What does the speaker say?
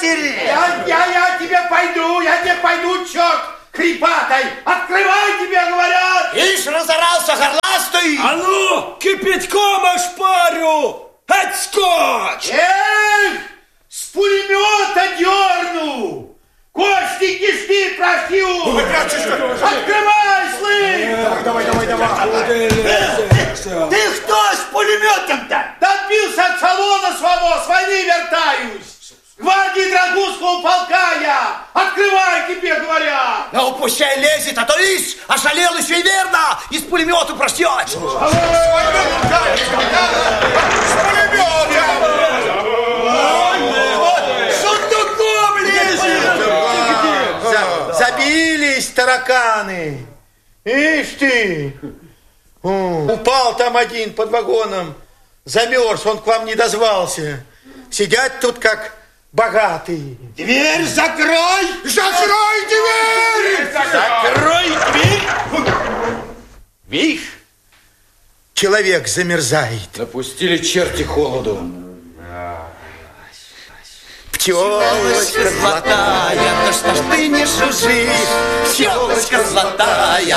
матери! Я тебе пойду, черт крепатой! Открывай, тебе говорят! Ишь, разорался горластый! А ну, кипятком ошпарю! Отскочь! Эх, с пулемета дерну! Кости кишки прошью! Открывай, слышь! Давай. Ты кто с пулеметом-то? Добился от салона своего, с войны вертаюсь! Гвардии Драгунского полка я! Открывай, тебе говорят! Ну, пущай лезет, а то ишь, ошалел еще и верно! Из пулемета простет! С пулеметом! Сундуком лезет! Забились тараканы! Ишь ты! Упал там один под вагоном, замерз, он к вам не дозвался. Сидят тут как богатые. Дверь закрой! Закрой дверь! Закрой дверь! Видишь, человек замерзает. Напустили черти холоду. Пчелочка золотая, да что ж ты не жужжишь? Пчелочка золотая.